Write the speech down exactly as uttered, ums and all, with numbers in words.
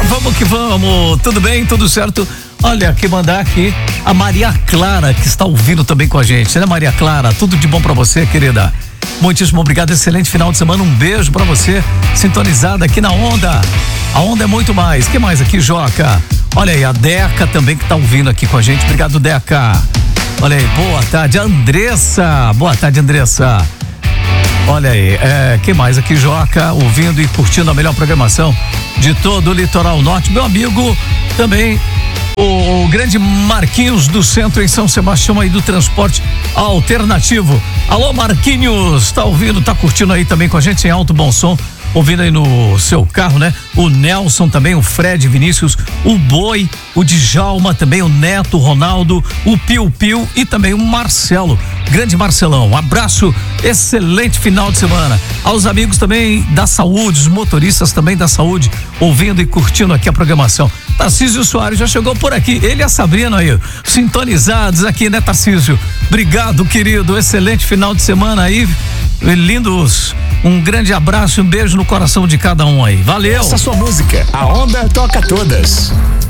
vamos que vamos, tudo bem, tudo certo? Olha, que mandar aqui a Maria Clara, que está ouvindo também com a gente, né, Maria Clara? Tudo de bom pra você, querida. Muitíssimo obrigado, excelente final de semana, um beijo pra você, sintonizada aqui na Onda. A Onda é muito mais. Que mais aqui, Joca? Olha aí, a Deca também que tá ouvindo aqui com a gente. Obrigado, Deca. Olha aí, boa tarde, Andressa. Boa tarde, Andressa. Olha aí, é, que mais aqui, Joca, ouvindo e curtindo a melhor programação de todo o Litoral Norte. Meu amigo, também o, o grande Marquinhos do Centro em São Sebastião aí do transporte alternativo. Alô, Marquinhos, tá ouvindo, tá curtindo aí também com a gente em alto bom som, ouvindo aí no seu carro, né? O Nelson também, o Fred Vinícius, o Boi, o Djalma também, o Neto, o Ronaldo, o Piu Piu e também o Marcelo, grande Marcelão. Um abraço, excelente final de semana. Aos amigos também da saúde, os motoristas também da saúde, ouvindo e curtindo aqui a programação. Tarcísio Soares já chegou por aqui, ele e a Sabrina aí, sintonizados aqui, né, Tarcísio? Obrigado, querido, excelente final de semana aí, lindos. Um grande abraço e um beijo no coração de cada um aí. Valeu! Essa é a sua música. A Onda toca todas.